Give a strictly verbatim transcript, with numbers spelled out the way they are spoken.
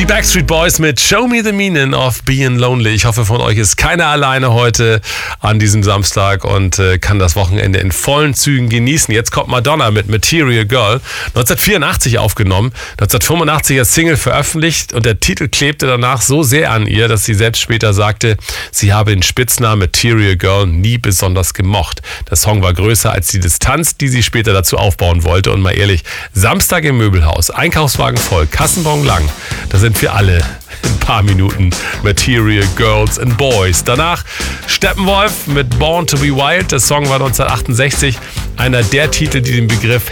Die Backstreet Boys mit Show Me the Meaning of Being Lonely. Ich hoffe, von euch ist keiner alleine heute an diesem Samstag und äh, kann das Wochenende in vollen Zügen genießen. Jetzt kommt Madonna mit Material Girl. neunzehnhundertvierundachtzig aufgenommen, neunzehnhundertfünfundachtzig als Single veröffentlicht und der Titel klebte danach so sehr an ihr, dass sie selbst später sagte, sie habe den Spitznamen Material Girl nie besonders gemocht. Der Song war größer als die Distanz, die sie später dazu aufbauen wollte. Und mal ehrlich, Samstag im Möbelhaus, Einkaufswagen voll, Kassenbon lang, da sind wir alle in ein paar Minuten Material Girls and Boys. Danach Steppenwolf mit Born to be Wild. Der Song war neunzehnhundertachtundsechzig einer der Titel, die den Begriff